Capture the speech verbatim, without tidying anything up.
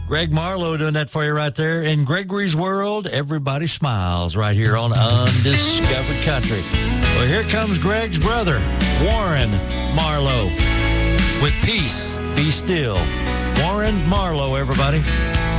Greg Marlowe doing that for you right there. In Gregory's World, everybody smiles right here on Undiscovered Country. Well, here comes Greg's brother, Warren Marlowe, with Peace Be Still. Warren Marlowe, everybody.